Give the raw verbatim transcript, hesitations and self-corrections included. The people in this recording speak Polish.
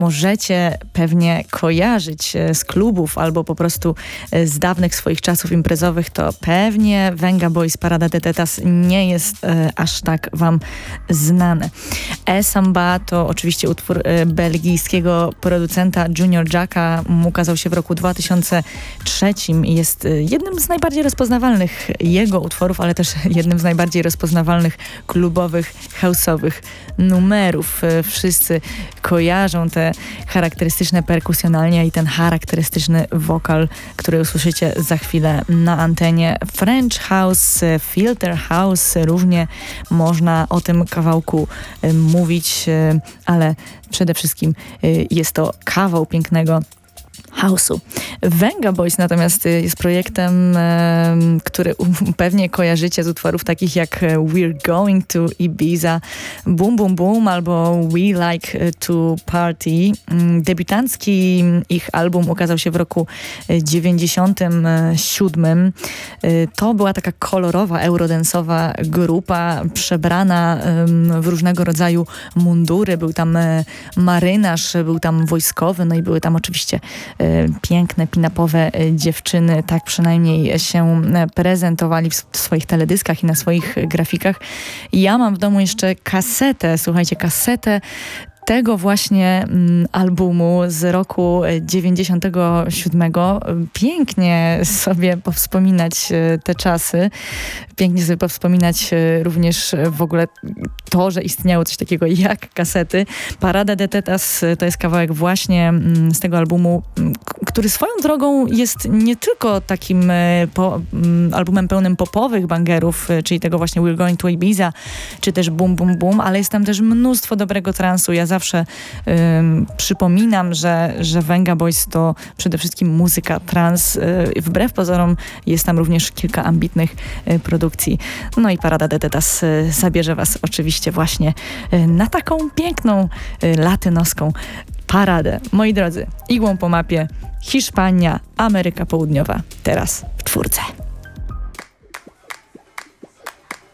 możecie pewnie kojarzyć z klubów albo po prostu z dawnych swoich czasów imprezowych, to pewnie Venga Boys Parada de Tetas nie jest e, aż tak wam znane. E Samba to oczywiście utwór e, belgijskiego producenta Junior Jacka. Ukazał się w roku dwa tysiące trzecim i jest e, jednym z najbardziej rozpoznawalnych jego utworów, ale też jednym z najbardziej rozpoznawalnych klubowych, house'owych numerów. E, wszyscy kojarzą te charakterystyczne perkusjonalnie i ten charakterystyczny wokal, który usłyszycie za chwilę na antenie. French House, Filter House, równie można o tym kawałku mówić, ale przede wszystkim jest to kawał pięknego house'u. Venga Boys natomiast jest projektem, e, który pewnie kojarzycie z utworów takich jak We're Going to Ibiza, Boom Boom Boom albo We Like to Party. Debiutancki ich album ukazał się w roku dziewięćdziesiątym siódmym. To była taka kolorowa, eurodensowa grupa przebrana w różnego rodzaju mundury. Był tam marynarz, był tam wojskowy, no i były tam oczywiście piękne, pin-upowe dziewczyny, tak przynajmniej się prezentowali w swoich teledyskach i na swoich grafikach. Ja mam w domu jeszcze kasetę, słuchajcie, kasetę tego właśnie mm, albumu z roku dziewięćdziesiątego siódmego. Pięknie sobie powspominać te czasy. Pięknie sobie powspominać również w ogóle to, że istniało coś takiego jak kasety. Parada de Tetas to jest kawałek właśnie mm, z tego albumu, który swoją drogą jest nie tylko takim po, mm, albumem pełnym popowych bangerów, czyli tego właśnie We're Going to Ibiza, czy też Boom Boom Boom, ale jest tam też mnóstwo dobrego transu. Ja zawsze ym, przypominam, że, że Venga Boys to przede wszystkim muzyka trans. Yy, wbrew pozorom jest tam również kilka ambitnych yy, produkcji. No i Parada de Tetas yy, zabierze was oczywiście właśnie yy, na taką piękną, yy, latynoską paradę. Moi drodzy, igłą po mapie Hiszpania, Ameryka Południowa, teraz w czwórce.